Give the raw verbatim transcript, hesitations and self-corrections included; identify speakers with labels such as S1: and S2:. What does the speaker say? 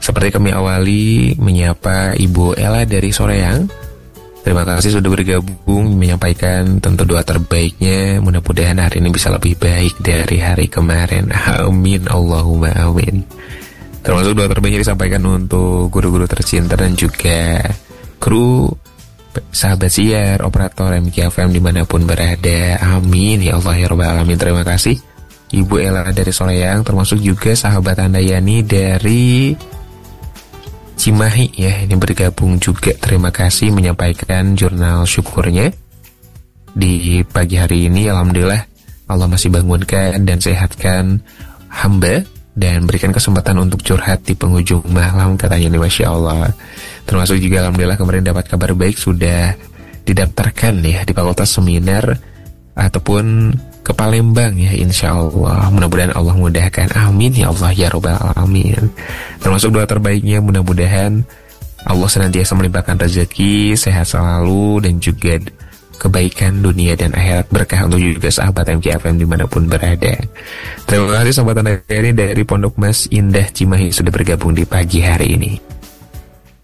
S1: Seperti kami awali menyapa Ibu Ella dari Soreang. Terima kasih sudah bergabung menyampaikan tentu doa terbaiknya. Mudah-mudahan hari ini bisa lebih baik dari hari kemarin. Amin, Allahumma amin. Termasuk doa terbaiknya disampaikan untuk guru-guru tercinta dan juga kru, sahabat siar, operator M K F M dimanapun berada. Amin ya Allah ya Rabbal alamin. Terima kasih Ibu Ella dari Soreang, termasuk juga sahabat Anda Yani dari Cimahi ya, ini bergabung juga. Terima kasih menyampaikan jurnal syukurnya di pagi hari ini. Alhamdulillah Allah masih bangunkan dan sehatkan hamba dan berikan kesempatan untuk curhat di penghujung malam, katanya nih, Masya Allah. Termasuk juga alhamdulillah kemarin dapat kabar baik, sudah didaftarkan ya di Fakultas Seminar ataupun ke Palembang ya, insya Allah. Mudah-mudahan Allah mudahkan, amin ya Allah ya Rabbal alamin. Termasuk doa terbaiknya, mudah-mudahan Allah senantiasa melimpahkan rezeki, sehat selalu, dan juga kebaikan dunia dan akhirat, berkah untuk juga sahabat M K F M dimanapun berada. Terima kasih sahabat Anda ini dari Pondok Mas Indah Cimahi sudah bergabung di pagi hari ini.